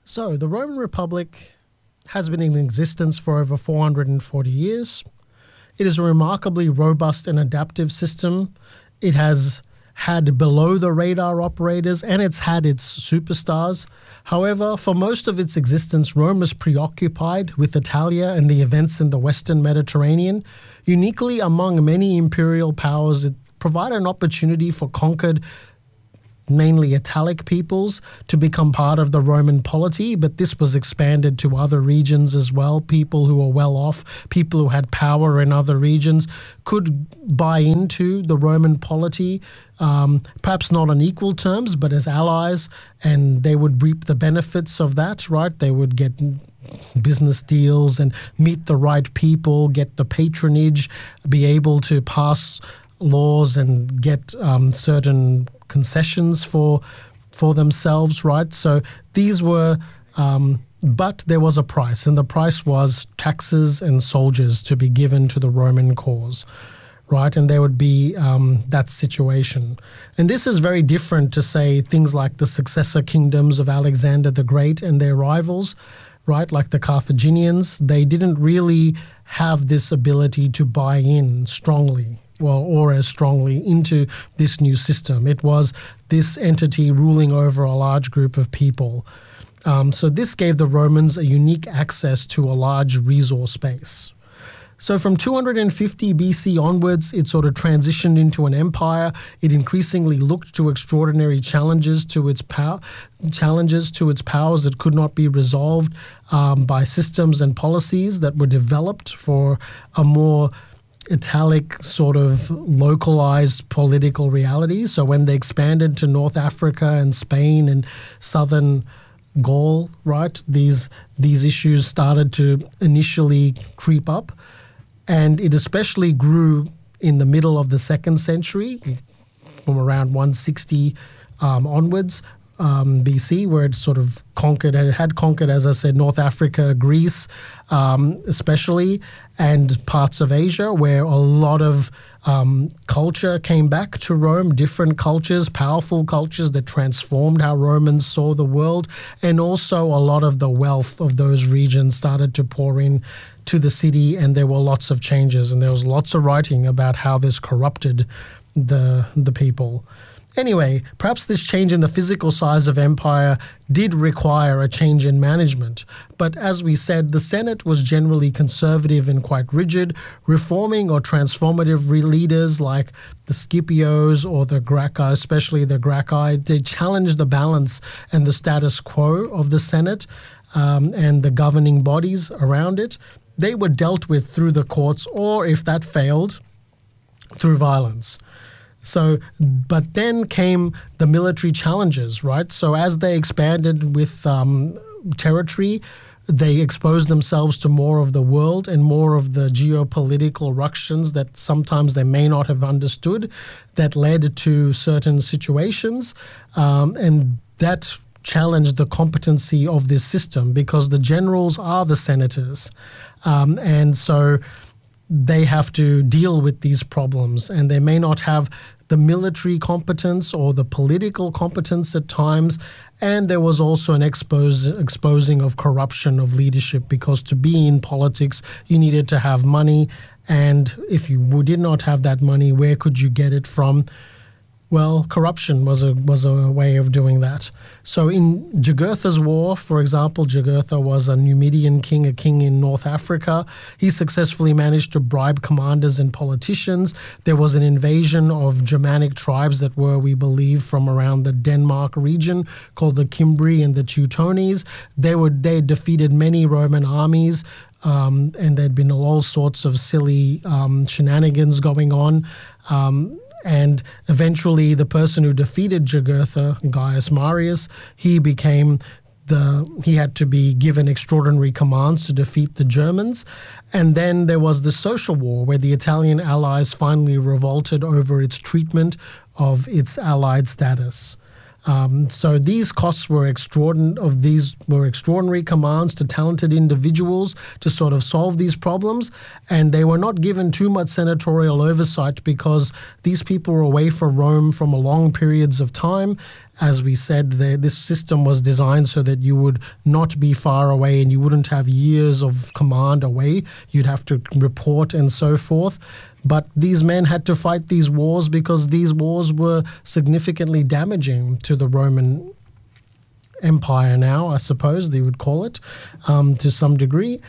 So the Roman Republic has been in existence for over 440 years. It is a remarkably robust and adaptive system. It has had below-the-radar operators and it's had its superstars. However, for most of its existence, Rome was preoccupied with Italia and the events in the Western Mediterranean. Uniquely among many imperial powers, it provided an opportunity for conquered, mainly Italic peoples, to become part of the Roman polity, but this was expanded to other regions as well. People who were well off, people who had power in other regions could buy into the Roman polity, perhaps not on equal terms, but as allies, and they would reap the benefits of that, right? They would get business deals and meet the right people, get the patronage, be able to pass laws and get certain concessions for themselves, right? So these were, but there was a price, and the price was taxes and soldiers to be given to the Roman cause, right? And there would be that situation. And this is very different to, say, things like the successor kingdoms of Alexander the Great and their rivals, right? Like the Carthaginians. They didn't really have this ability to buy in strongly, or as strongly, into this new system. It was this entity ruling over a large group of people. So this gave the Romans a unique access to a large resource base. So from 250 BC onwards, it sort of transitioned into an empire. It increasingly looked to extraordinary challenges to its powers that could not be resolved by systems and policies that were developed for a more Italic sort of localized political reality. So when they expanded to North Africa and Spain and southern Gaul, right, these issues started to initially creep up. And it especially grew in the middle of the 2nd century, from around 160 onwards, BC, where it sort of conquered, and it had conquered, as I said, North Africa, Greece, especially, and parts of Asia, where a lot of culture came back to Rome, different cultures, powerful cultures that transformed how Romans saw the world, and also a lot of the wealth of those regions started to pour in to the city, and there were lots of changes, and there was lots of writing about how this corrupted the people. Anyway, perhaps this change in the physical size of empire did require a change in management. But as we said, the Senate was generally conservative and quite rigid. Reforming or transformative leaders like the Scipios or the Gracchi, especially the Gracchi, they challenged the balance and the status quo of the Senate and the governing bodies around it. They were dealt with through the courts, or if that failed, through violence. So, but then came the military challenges, right? So as they expanded with territory, they exposed themselves to more of the world and more of the geopolitical ructions that sometimes they may not have understood, that led to certain situations, and that challenged the competency of this system, because the generals are the senators. And so they have to deal with these problems, and they may not have the military competence or the political competence at times. And there was also an exposing of corruption of leadership, because to be in politics, you needed to have money. And if you did not have that money, where could you get it from? Well, corruption was a way of doing that. So in Jugurtha's war, for example, Jugurtha was a Numidian king, a king in North Africa. He successfully managed to bribe commanders and politicians. There was an invasion of Germanic tribes that were, we believe, from around the Denmark region, called the Cimbri and the Teutones. They defeated many Roman armies, and there'd been all sorts of silly shenanigans going on. And eventually the person who defeated Jugurtha, Gaius Marius, he had to be given extraordinary commands to defeat the Germans. And then there was the social war, where the Italian allies finally revolted over its treatment of its allied status. So these costs were extraordinary commands to talented individuals to sort of solve these problems, and they were not given too much senatorial oversight, because these people were away from Rome for long periods of time, as we said, this system was designed so that you would not be far away and you wouldn't have years of command away. You'd have to report and so forth. But these men had to fight these wars because these wars were significantly damaging to the Roman Empire now, I suppose they would call it, to some degree.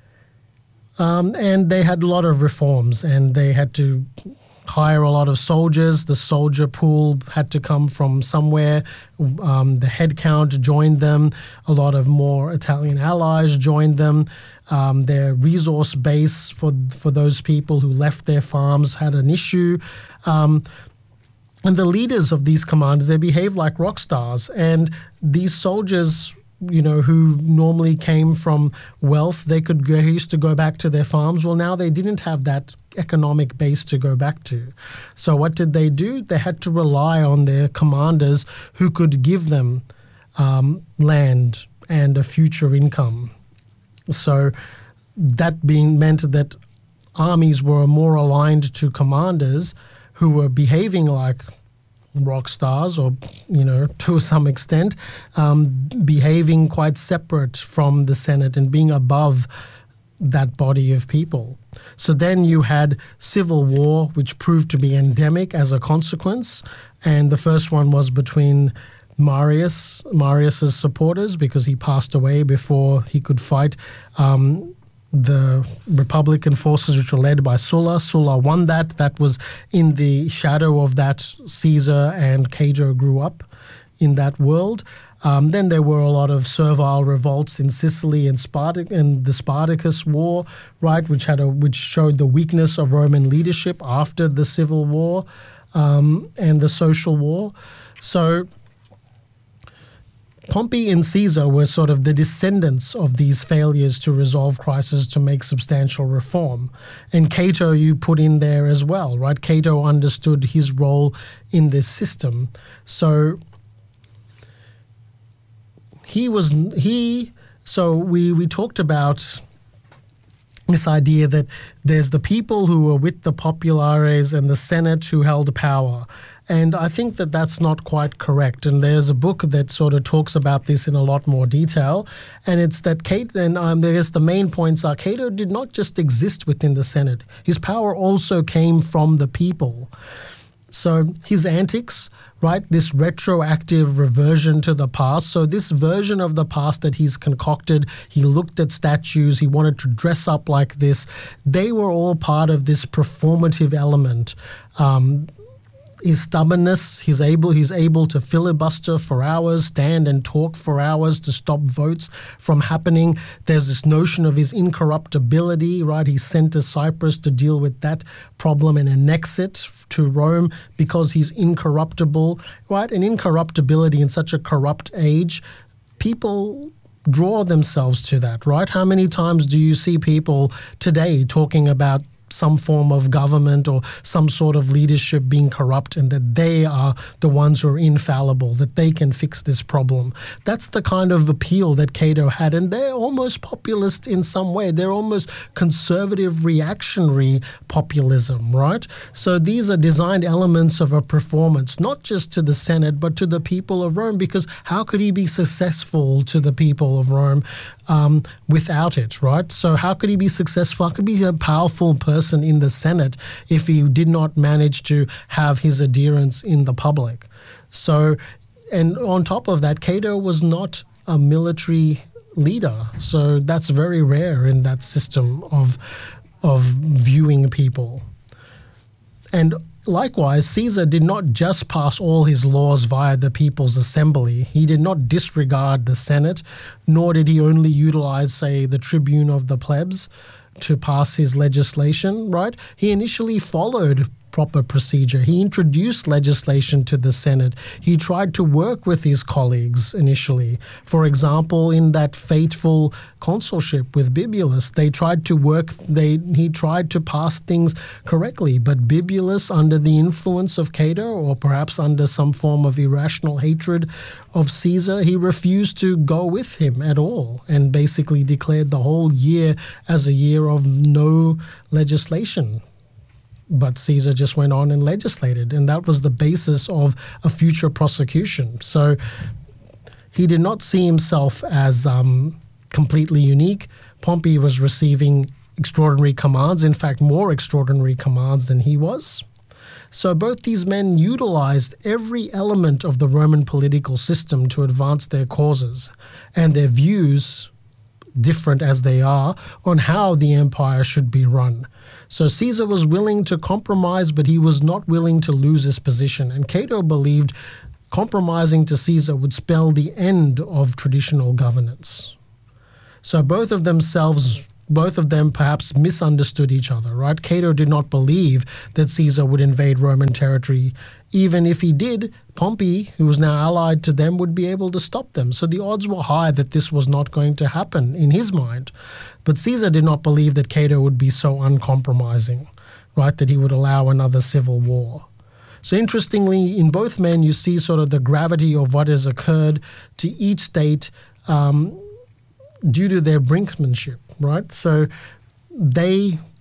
And they had a lot of reforms, and they had to hire a lot of soldiers. The soldier pool had to come from somewhere. The headcount joined them. A lot of more Italian allies joined them. Their resource base for those people who left their farms had an issue. And the leaders of these commanders, they behaved like rock stars. And these soldiers, who normally came from wealth, they used to go back to their farms. Well, now they didn't have that economic base to go back to. So what did they do? They had to rely on their commanders who could give them land and a future income. So that meant that armies were more aligned to commanders who were behaving like rock stars, or to some extent behaving quite separate from the Senate and being above that body of people. So then you had civil war, which proved to be endemic as a consequence, and the first one was between Marius's supporters, because he passed away before he could fight the Republican forces, which were led by Sulla. Sulla won that. That was in the shadow of that Caesar and Cato grew up in that world. Then there were a lot of servile revolts in Sicily and the Spartacus War, right, which showed the weakness of Roman leadership after the Civil War and the Social War. So Pompey and Caesar were sort of the descendants of these failures to resolve crises, to make substantial reform. And Cato you put in there as well, right? Cato understood his role in this system. So so we talked about this idea that there's the people who were with the populares and the Senate who held power. And I think that that's not quite correct. And there's a book that sort of talks about this in a lot more detail. And it's that I guess the main points are Cato did not just exist within the Senate. His power also came from the people. So his antics, right, this retroactive reversion to the past. So this version of the past that he's concocted, he looked at statues, he wanted to dress up like this. They were all part of this performative element. His stubbornness, he's able to filibuster for hours, stand and talk for hours to stop votes from happening. There's this notion of his incorruptibility, right? He's sent to Cyprus to deal with that problem and annex it to Rome because he's incorruptible, right? And incorruptibility in such a corrupt age, people draw themselves to that, right? How many times do you see people today talking about some form of government or some sort of leadership being corrupt, and that they are the ones who are infallible, that they can fix this problem? That's the kind of appeal that Cato had, and they're almost populist in some way. They're almost conservative, reactionary populism, right? So these are designed elements of a performance, not just to the Senate, but to the people of Rome, because how could he be successful to the people of Rome without it, right? So how could he be successful? How could he be a powerful person in the Senate if he did not manage to have his adherents in the public? So, and on top of that, Cato was not a military leader. So that's very rare in that system of viewing people. And likewise, Caesar did not just pass all his laws via the People's Assembly. He did not disregard the Senate, nor did he only utilize, say, the tribune of the plebs to pass his legislation, right? He initially followed proper procedure. He introduced legislation to the Senate. He tried to work with his colleagues initially. For example, in that fateful consulship with Bibulus, he tried to pass things correctly, but Bibulus, under the influence of Cato, or perhaps under some form of irrational hatred of Caesar, he refused to go with him at all and basically declared the whole year as a year of no legislation But Caesar just went on and legislated, and that was the basis of a future prosecution. So he did not see himself as completely unique. Pompey was receiving extraordinary commands, in fact, more extraordinary commands than he was. So both these men utilized every element of the Roman political system to advance their causes, and their views, different as they are, on how the empire should be run. So Caesar was willing to compromise, but he was not willing to lose his position. And Cato believed compromising to Caesar would spell the end of traditional governance. So both of them perhaps misunderstood each other, right? Cato did not believe that Caesar would invade Roman territory. Even if he did, Pompey, who was now allied to them, would be able to stop them. So the odds were high that this was not going to happen in his mind. But Caesar did not believe that Cato would be so uncompromising, right, that he would allow another civil war. So interestingly, in both men, you see sort of the gravity of what has occurred to each state due to their brinksmanship, right? So they